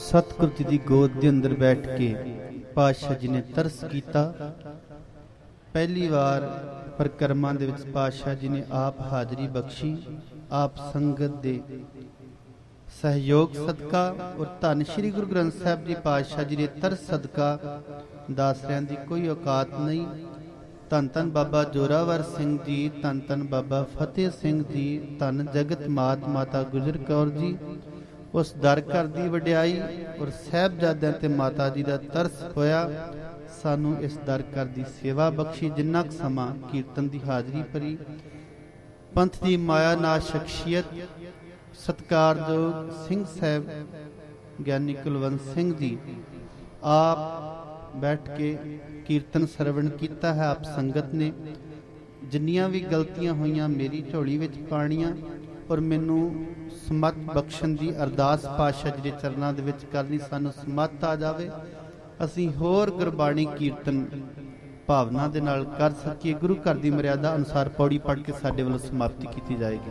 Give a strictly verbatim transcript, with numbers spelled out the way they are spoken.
सतगुरु जी की गोद के अंदर बैठ के पातशाह जी ने तरस किया। पहली बार परिक्रमा दे विच पातशाह जी ने आप हाजरी बख्शी। आप संगत दे सहयोग सदका और धन श्री गुरु ग्रंथ साहब जी पातशाह जी ने तरस सदका दासरियां दी कोई औकात नहीं। धन धन बाबा जोरावर सिंह जी, धन धन बाबा फतेह सिंह जी, धन जगत मात माता गुजर कौर जी, उस दर घर दी वड्याई और साहिबजादियां ते माता जी दा तरस होया। सानू इस दर घर दी सेवा बख्शी। जिन्ना क समां कीर्तन दी हाजरी भरी, पंथ दी माया नाज शख्सियत सत्कारयोग सिंह साहब ज्ञानी कुलवंत सिंह जी आप बैठ के कीर्तन सरवण किया है। आप संगत ने जिन्नियां भी गलतियां होईयां मेरी झोली विच पाणियां और मैनू समत बख्शण की अरदास पातशाह जी के चरणों दे विच करनी। सानू समत आ जावे, असीं होर गुरबाणी कीर्तन भावना दे नाल कर सकीए। गुरु घर की मर्यादा अनुसार पौड़ी पढ़ के साडे वल्लों समाप्ति की जाएगी।